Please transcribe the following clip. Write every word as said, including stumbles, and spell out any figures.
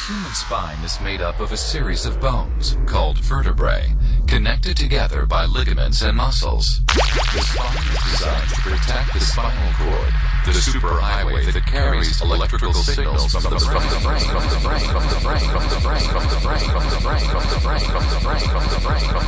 human spine is made up of a series of bones, called vertebrae, connected together by ligaments and muscles. The spine is designed to protect the spinal cord, the superhighway that carries electrical signals from the brain, from the brain, from the brain, from the brain, from the brain, from the brain, from the brain, from the brain, from the brain, from the brain, from the brain, from the brain.